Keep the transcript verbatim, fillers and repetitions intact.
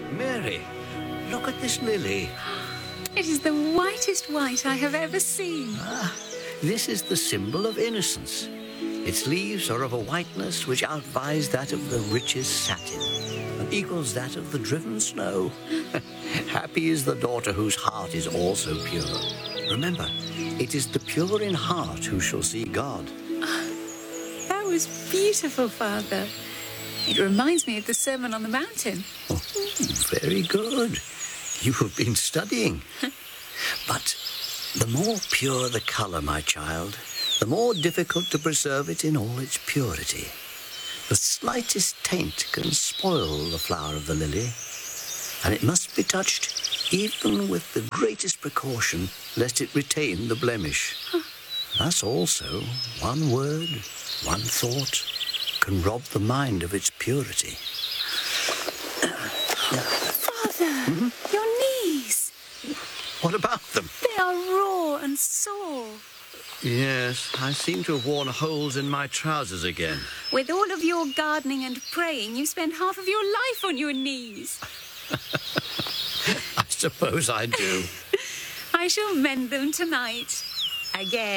Mary, look at this lily. It is the whitest white I have ever seen. Ah, this is the symbol of innocence. Its leaves are of a whiteness which outvies that of the richest satin and equals that of the driven snow. Happy is the daughter whose heart is also pure. Remember, it is the pure in heart who shall see God. That was beautiful, Father. It reminds me of the Sermon on the Mountain. Oh, very good. You have been studying. But the more pure the colour, my child, the more difficult to preserve it in all its purity. The slightest taint can spoil the flower of the lily, and it must be touched even with the greatest precaution, lest it retain the blemish. Huh. Thus also, one word, one thought, can rob the mind of its purity. Father, mm-hmm. Your knees. What about them? They are raw and sore. Yes, I seem to have worn holes in my trousers again. With all of your gardening and praying, you spend half of your life on your knees. I suppose I do. I shall mend them tonight. Again.